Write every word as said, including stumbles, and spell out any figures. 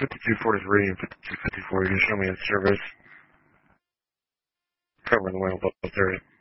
fifty-two forty-three and fifty-two fifty-four, you can show me in service. Covering the wheel both areas.